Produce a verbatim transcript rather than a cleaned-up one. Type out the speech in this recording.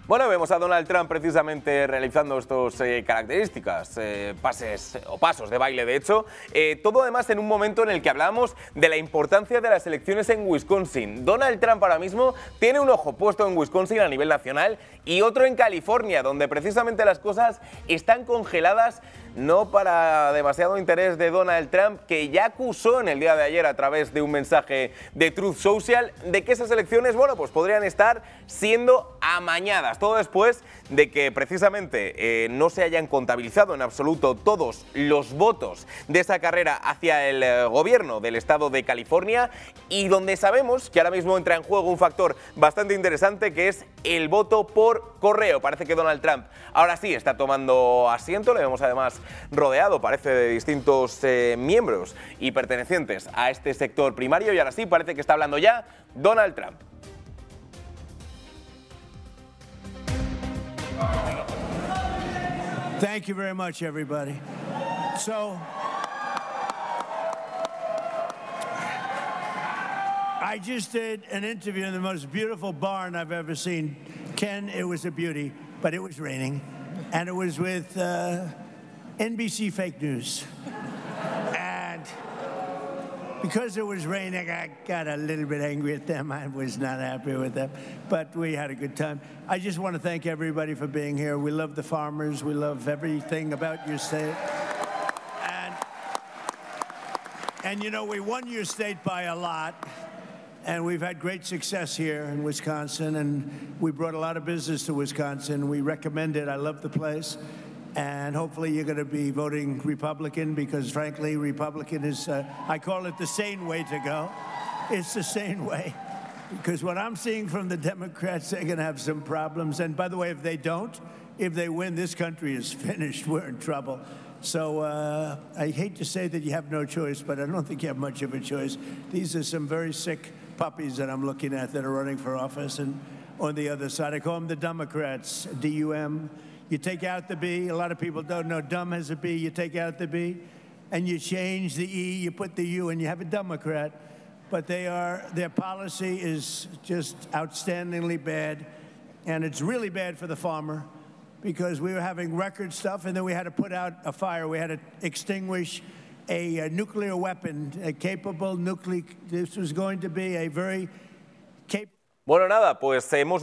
Bueno, vemos a Donald Trump precisamente realizando estas eh, características, eh, pases o pasos de baile, de hecho. Eh, todo además en un momento en el que hablamos de la importancia de las elecciones en Wisconsin. Donald Trump ahora mismo tiene un ojo puesto en Wisconsin a nivel nacional y otro en California, donde precisamente las cosas están congeladas, no para demasiado interés de Donald Trump, que ya acusó en el día de ayer a través de un mensaje de Truth Social de que esas elecciones, bueno, pues podrían estar siendo amañadas. Todo después de que precisamente eh, no se hayan contabilizado en absoluto todos los votos de esa carrera hacia el eh, gobierno del estado de California, y donde sabemos que ahora mismo entra en juego un factor bastante interesante, que es el voto por correo. Parece que Donald Trump ahora sí está tomando asiento, le vemos además rodeado, parece, de distintos eh, miembros y pertenecientes a este sector primario, y ahora sí parece que está hablando ya Donald Trump. Thank you very much, everybody. So, I just did an interview in the most beautiful barn I've ever seen. Ken, it was a beauty, but it was raining, and it was with uh, N B C Fake News. And because it was raining, I got a little bit angry at them. I was not happy with them, but we had a good time. I just want to thank everybody for being here. We love the farmers. We love everything about your state. And, and you know, we won your state by a lot, and we've had great success here in Wisconsin, and we brought a lot of business to Wisconsin. We recommend it. I love the place. And hopefully you're going to be voting Republican, because frankly, Republican is, uh, I call it the sane way to go. It's the sane way. Because what I'm seeing from the Democrats, they're going to have some problems. And by the way, if they don't, if they win, this country is finished. We're in trouble. So uh, I hate to say that you have no choice, but I don't think you have much of a choice. These are some very sick puppies that I'm looking at that are running for office. And on the other side, I call them the Democrats, D U M. You take out the B. A lot of people don't know dumb has a B. You take out the B, and you change the E. You put the U, and you have a Democrat. But they are, their policy is just outstandingly bad, and it's really bad for the farmer, because we were having record stuff, and then we had to put out a fire. We had to extinguish a, a nuclear weapon, a capable nuclear. This was going to be a very capable. Bueno, nada, pues hemos